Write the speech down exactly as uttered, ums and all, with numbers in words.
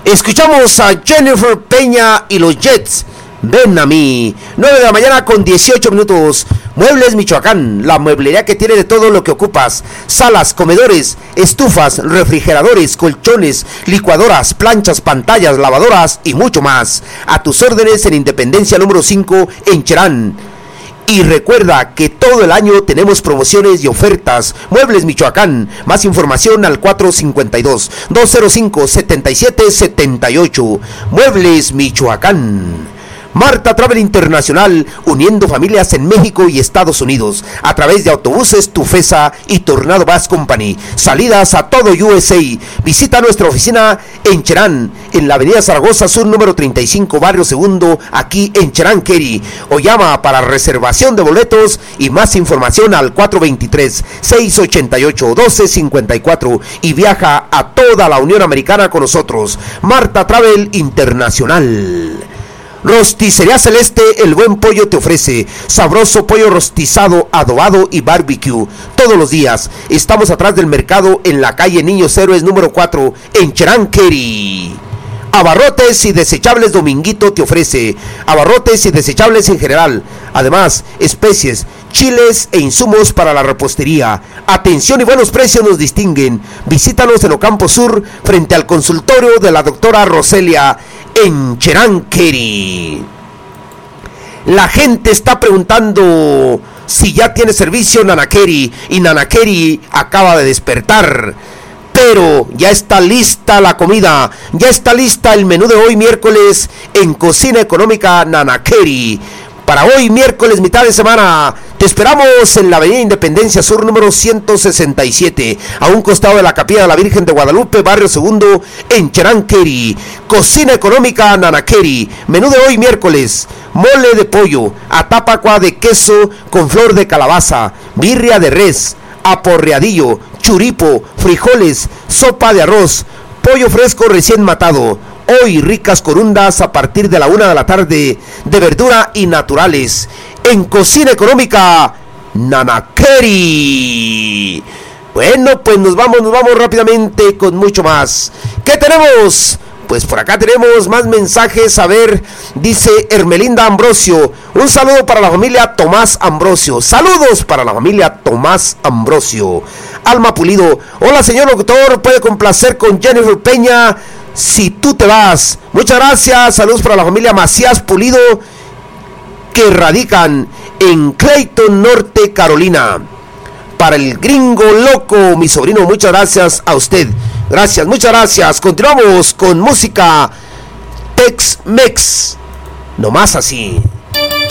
Escuchamos a Jennifer Peña y los Jets. Ven a mí. nueve de la mañana con dieciocho minutos. Muebles Michoacán, la mueblería que tiene de todo lo que ocupas: salas, comedores, estufas, refrigeradores, colchones, licuadoras, planchas, pantallas, lavadoras y mucho más. A tus órdenes en Independencia número cinco en Cherán. Y recuerda que todo el año tenemos promociones y ofertas. Muebles Michoacán. Más información al cuatro cinco dos, dos cero cinco, siete siete siete ocho. Muebles Michoacán. Marta Travel Internacional, uniendo familias en México y Estados Unidos a través de autobuses Tufesa y Tornado Bus Company. Salidas a todo U S A. Visita nuestra oficina en Cherán, en la avenida Zaragoza Sur número treinta y cinco, barrio Segundo, aquí en Cherán, Kerry. O llama para reservación de boletos y más información al cuatro dos tres, seis ocho ocho, uno dos cinco cuatro y viaja a toda la Unión Americana con nosotros. Marta Travel Internacional. Rosticería Celeste, el buen pollo te ofrece sabroso pollo rostizado, adobado y barbecue todos los días. Estamos atrás del mercado en la calle Niños Héroes número cuatro en Cherán, Kerry. Abarrotes y desechables Dominguito te ofrece abarrotes y desechables en general, además especies, chiles e insumos para la repostería. Atención y buenos precios nos distinguen. Visítanos en Ocampo Sur frente al consultorio de la doctora Roselia en Cherán, Kerry. La gente está preguntando si ya tiene servicio Nana Kerry, y Nana Kerry acaba de despertar. Pero ya está lista la comida, ya está lista el menú de hoy miércoles en Cocina Económica Nana Kerry. Para hoy miércoles, mitad de semana, te esperamos en la avenida Independencia Sur número ciento sesenta y siete, a un costado de la Capilla de la Virgen de Guadalupe, barrio Segundo, en Cherán, Kerry. Cocina Económica Nana Kerry. Menú de hoy miércoles: mole de pollo, atapacua de queso con flor de calabaza, birria de res, aporreadillo, churipo, frijoles, sopa de arroz, pollo fresco recién matado. Hoy ricas corundas a partir de la una de la tarde, de verdura y naturales. En Cocina Económica Nana Kerry. Bueno, pues nos vamos, nos vamos rápidamente con mucho más. ¿Qué tenemos? Pues por acá tenemos más mensajes. A ver, dice Hermelinda Ambrosio: un saludo para la familia Tomás Ambrosio. Saludos para la familia Tomás Ambrosio. Alma Pulido: hola señor locutor, puede complacer con Jennifer Peña Si tú te vas. Muchas gracias. Saludos para la familia Macías Pulido, que radican en Clayton, Norte Carolina. Para el gringo loco, mi sobrino, muchas gracias a usted. Gracias, muchas gracias. Continuamos con música Tex-Mex. Nomás así.